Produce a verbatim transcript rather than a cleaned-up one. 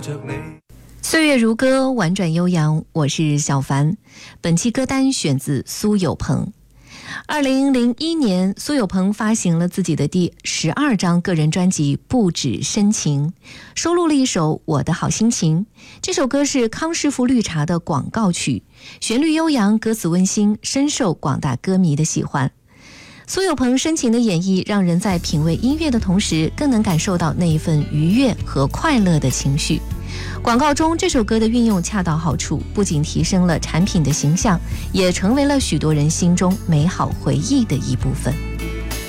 着你。 岁月如歌，婉转悠扬，我是小凡。本期歌单选自苏有朋。二零零一年，苏有朋发行了自己的第十二张个人专辑《不止深情》，收录了一首《我的好心情》。这首歌是康师傅绿茶的广告曲，旋律悠扬，歌词温馨，深受广大歌迷的喜欢。苏有朋深情的演绎，让人在品味音乐的同时，更能感受到那一份愉悦和快乐的情绪。广告中这首歌的运用恰到好处，不仅提升了产品的形象，也成为了许多人心中美好回忆的一部分。